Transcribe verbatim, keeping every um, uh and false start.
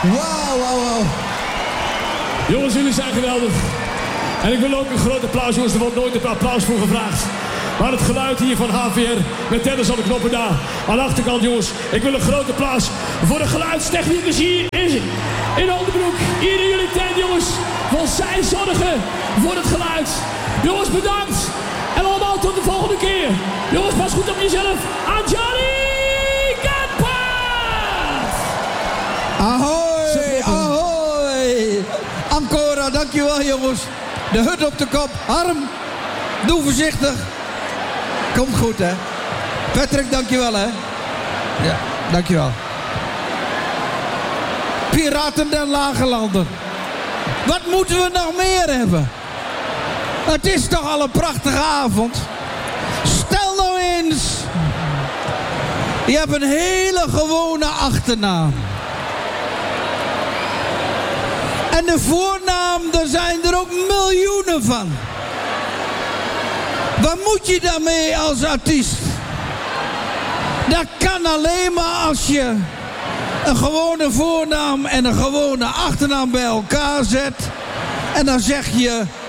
Wauw, wauw, wauw. Jongens, jullie zijn geweldig. En ik wil ook een groot applaus, jongens. Er wordt nooit een applaus voor gevraagd. Maar het geluid hier van H V R, met tennis aan de knoppen daar. Aan de achterkant, jongens. Ik wil een groot applaus voor de geluidstechnicus hier in, in Oldenbroek. Hier in jullie tent, jongens. Want zij zorgen voor het geluid. Jongens, bedankt. En allemaal tot de volgende keer. Jongens, pas goed op jezelf. Aan Johnny Kampert. Ahoy, ahoy. Ancora, dankjewel jongens. De hut op de kop. Harm, doe voorzichtig. Komt goed, hè. Patrick, dankjewel, hè. Ja, dankjewel. Piraten den Lagelanden. Wat moeten we nog meer hebben? Het is toch al een prachtige avond. Stel nou eens. Je hebt een hele gewone achternaam. En de voornaam, daar zijn er ook miljoenen van. Wat moet je daarmee als artiest? Dat kan alleen maar als je een gewone voornaam en een gewone achternaam bij elkaar zet. En dan zeg je